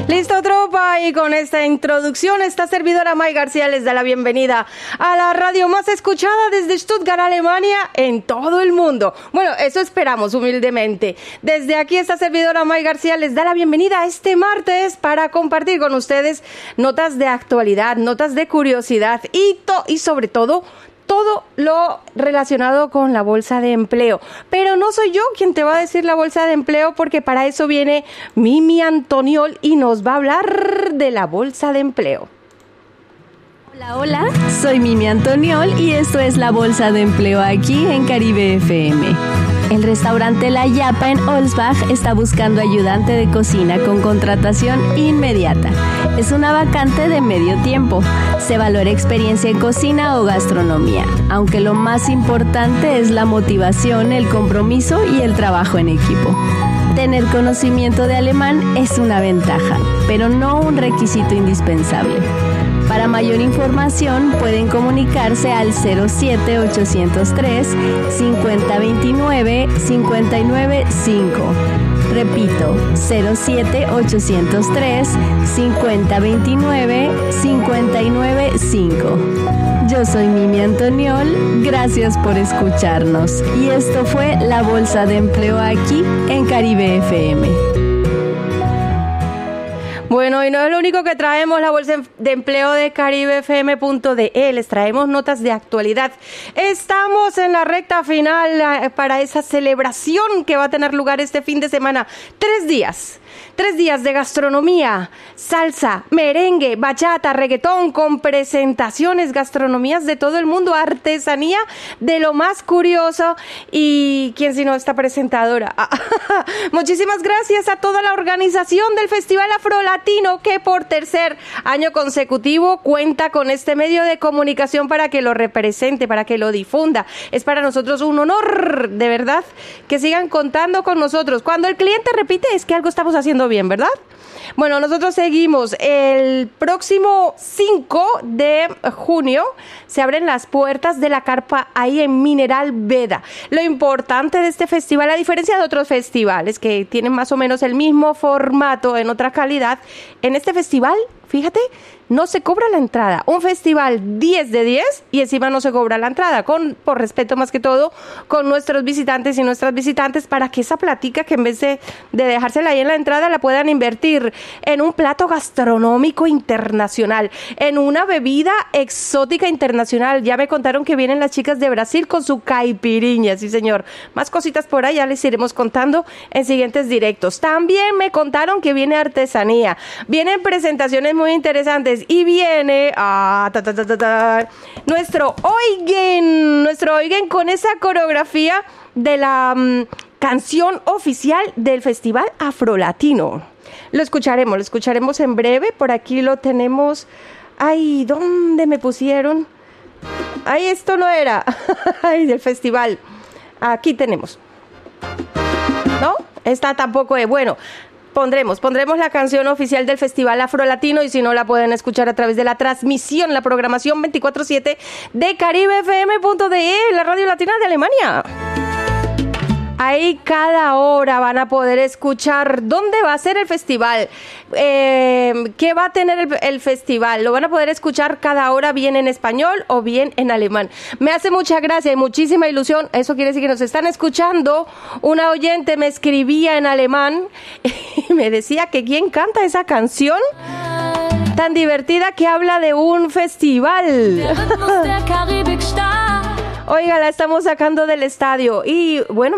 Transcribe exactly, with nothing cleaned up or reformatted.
Listo, tropa, y con esta introducción, esta servidora May García les da la bienvenida a la radio más escuchada desde Stuttgart, Alemania, en todo el mundo. Bueno, eso esperamos humildemente. Desde aquí, esta servidora May García les da la bienvenida este martes para compartir con ustedes notas de actualidad, notas de curiosidad y, to- y sobre todo, todo lo relacionado con la bolsa de empleo. Pero no soy yo quien te va a decir la bolsa de empleo, porque para eso viene Mimi Antoniol y nos va a hablar de la bolsa de empleo. Hola, hola, soy Mimi Antoniol y esto es la bolsa de empleo aquí en Caribe F M. El restaurante La Yapa en Olsbach está buscando ayudante de cocina con contratación inmediata. Es una vacante de medio tiempo. Se valora experiencia en cocina o gastronomía, aunque lo más importante es la motivación, el compromiso y el trabajo en equipo. Tener conocimiento de alemán es una ventaja, pero no un requisito indispensable. Para mayor información pueden comunicarse al cero siete ochocientos tres cincuenta veintinueve cincuenta y nueve cinco. Repito, cero siete ochocientos tres cincuenta veintinueve cincuenta y nueve cinco. Yo soy Mimi Antoniol, gracias por escucharnos. Y esto fue la Bolsa de Empleo aquí en Caribe F M. Bueno, y no es lo único que traemos, la bolsa de empleo de Caribe F M punto D E. Les traemos notas de actualidad. Estamos en la recta final para esa celebración que va a tener lugar este fin de semana. Tres días. Tres días de gastronomía, salsa, merengue, bachata, reggaetón, con presentaciones, gastronomías de todo el mundo, artesanía de lo más curioso. Y quién sino esta presentadora. Muchísimas gracias a toda la organización del Festival Afrolatino, que por tercer año consecutivo cuenta con este medio de comunicación para que lo represente, para que lo difunda. Es para nosotros un honor, de verdad, que sigan contando con nosotros. Cuando el cliente repite es que algo estamos haciendo bien, ¿verdad? Bueno, nosotros seguimos. El próximo cinco de junio se abren las puertas de la carpa ahí en Mineral Veda. Lo importante de este festival, a diferencia de otros festivales que tienen más o menos el mismo formato en otra calidad, en este festival, fíjate, no se cobra la entrada. Un festival diez de diez y encima no se cobra la entrada, con por respeto más que todo con nuestros visitantes y nuestras visitantes, para que esa platica, que en vez de, de dejársela ahí en la entrada, la puedan invertir en un plato gastronómico internacional, en una bebida exótica internacional. Ya me contaron que vienen las chicas de Brasil con su caipirinha, sí señor. Más cositas por ahí, ya les iremos contando en siguientes directos. También me contaron que viene artesanía, vienen presentaciones muy interesantes. Y viene ah, ta, ta, ta, ta, ta, nuestro Oigen, nuestro Oigen con esa coreografía de la um, canción oficial del Festival Afrolatino. Lo escucharemos, lo escucharemos en breve. Por aquí lo tenemos. Ay, ¿dónde me pusieron? Ay, esto no era. Ay, del festival. Aquí tenemos. ¿No? Esta tampoco es. Bueno, Pondremos, pondremos la canción oficial del Festival Afrolatino, y si no, la pueden escuchar a través de la transmisión, la programación veinticuatro siete de Caribe F M punto D E, la radio latina de Alemania. Ahí cada hora van a poder escuchar dónde va a ser el festival, eh, qué va a tener el, el festival. Lo van a poder escuchar cada hora, bien en español o bien en alemán. Me hace mucha gracia y muchísima ilusión. Eso quiere decir que nos están escuchando. Una oyente me escribía en alemán y me decía que quién canta esa canción tan divertida que habla de un festival. Oiga, la estamos sacando del estadio. Y bueno,